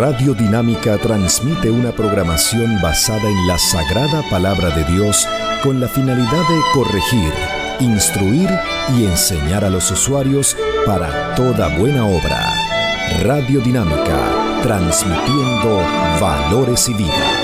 Radio Dinámica transmite una programación basada en la Sagrada Palabra de Dios con la finalidad de corregir, instruir y enseñar a los usuarios para toda buena obra. Radio Dinámica, transmitiendo valores y vida.